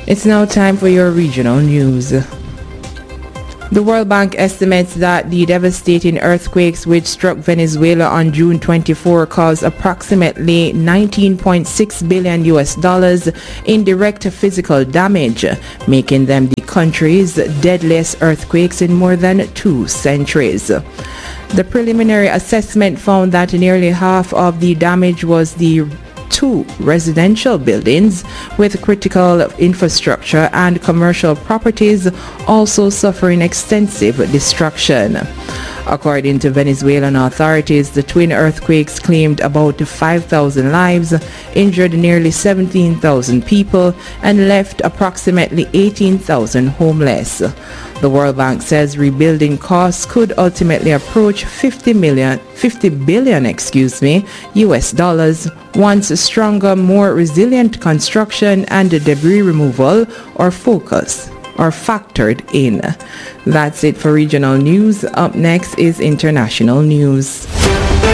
It's now time for your regional news. The World Bank estimates that the devastating earthquakes which struck Venezuela on June 24 caused approximately $19.6 billion in direct physical damage, making them the country's deadliest earthquakes in more than 2 centuries. The preliminary assessment found that nearly half of the damage was the 2 residential buildings, with critical infrastructure and commercial properties also suffering extensive destruction. According to Venezuelan authorities, the twin earthquakes claimed about 5,000 lives, injured nearly 17,000 people, and left approximately 18,000 homeless. The World Bank says rebuilding costs could ultimately approach $50 billion US dollars once stronger, more resilient construction and debris removal are factored in. That's it for regional news. Up next is international news.